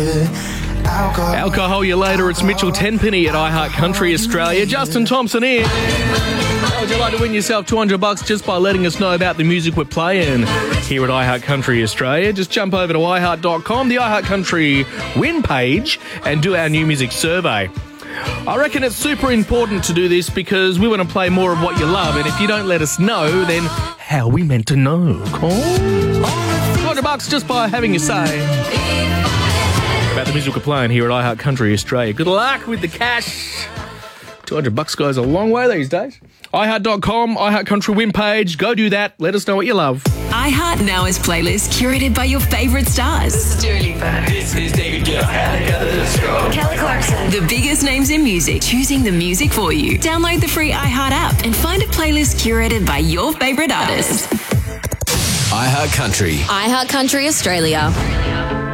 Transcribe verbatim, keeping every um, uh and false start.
Alcohol you later, it's Mitchell Tenpenny at iHeart Country Australia. Justin Thompson here. How would you like to win yourself two hundred bucks just by letting us know about the music we're playing here at iHeart Country Australia? Just jump over to i heart dot com, the iHeart Country win page, and do our new music survey. I reckon it's super important to do this because we want to play more of what you love, and if you don't let us know, then how are we meant to know? Cool. two hundred bucks just by having your say about the music we're playing here at iHeart Country Australia. Good luck with the cash. two hundred bucks goes a long way these days. i heart dot com, iHeart Country win page. Go do that. Let us know what you love. iHeart Now is playlist curated by your favourite stars. This is Dua Lipa. This is David Guetta. Kelly Clarkson. The biggest names in music, choosing the music for you. Download the free iHeart app and find a playlist curated by your favourite artists. iHeart Country. iHeart Country Australia.